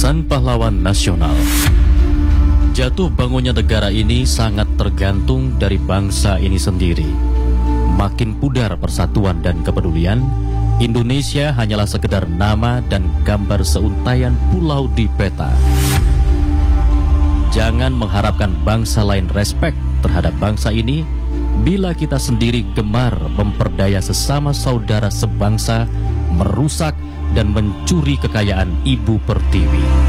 Sang pahlawan nasional. Jatuh bangunnya negara ini sangat tergantung dari bangsa ini sendiri. Makin pudar persatuan dan kepedulian, Indonesia hanyalah sekedar nama dan gambar seuntaian pulau di peta. Jangan mengharapkan bangsa lain respek terhadap bangsa ini bila kita sendiri gemar memperdaya sesama saudara sebangsa, merusak dan mencuri kekayaan Ibu Pertiwi.